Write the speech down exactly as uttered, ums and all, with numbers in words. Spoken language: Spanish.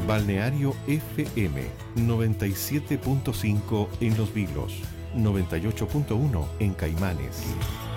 Balneario F M noventa y siete punto cinco en Los Vilos, noventa y ocho punto uno en Caimanes.